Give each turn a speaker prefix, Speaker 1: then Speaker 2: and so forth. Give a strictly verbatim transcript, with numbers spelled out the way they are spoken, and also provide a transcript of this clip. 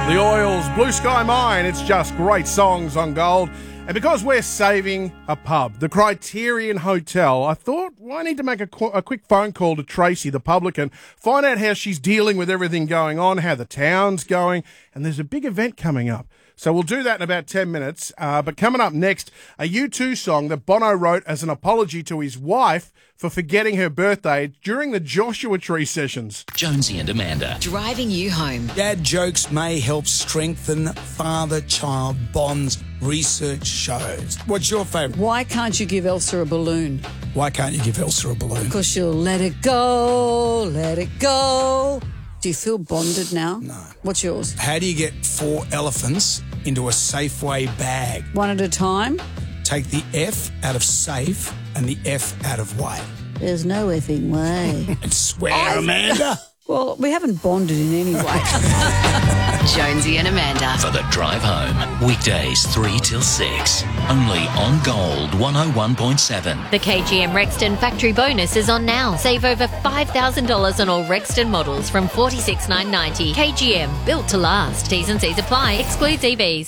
Speaker 1: The Oils, Blue Sky Mine. It's just great songs on Gold. And because we're saving a pub, the Criterion Hotel, I thought, well, I need to make a, qu- a quick phone call to Tracy, the publican, find out how she's dealing with everything going on, how the town's going, and there's a big event coming up. So we'll do that in about ten minutes. Uh, but coming up next, a U two song that Bono wrote as an apology to his wife for forgetting her birthday during the Joshua Tree sessions.
Speaker 2: Jonesy and Amanda.
Speaker 3: Driving you home.
Speaker 4: Dad jokes may help strengthen father-child bonds, research shows. What's your favourite?
Speaker 5: Why can't you give Elsa a balloon?
Speaker 4: Why can't you give Elsa a balloon?
Speaker 5: Because she'll let it go, let it go. Do you feel bonded now?
Speaker 4: No.
Speaker 5: What's yours?
Speaker 4: How do you get four elephants into a Safeway bag?
Speaker 5: One at a time?
Speaker 4: Take the F out of safe and the F out of way.
Speaker 5: There's no effing way.
Speaker 4: And swear, Amanda.
Speaker 5: Well, we haven't bonded in any way.
Speaker 3: Jonesy and Amanda.
Speaker 2: For the drive home. Weekdays three till six. Only on Gold one oh one point seven.
Speaker 6: The K G M Rexton factory bonus is on now. Save over five thousand dollars on all Rexton models from forty-six thousand nine hundred ninety dollars. K G M, built to last. T's and C's apply. Excludes E Vs.